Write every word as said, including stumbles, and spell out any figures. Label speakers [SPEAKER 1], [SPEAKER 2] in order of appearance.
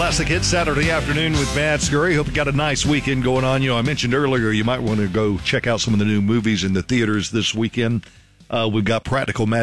[SPEAKER 1] Classic Hit Saturday afternoon with Matt Scurry. Hope you got a nice weekend going on. You know, I mentioned earlier you might want to go check out some of the new movies in the theaters this weekend. Uh, we've got Practical Magic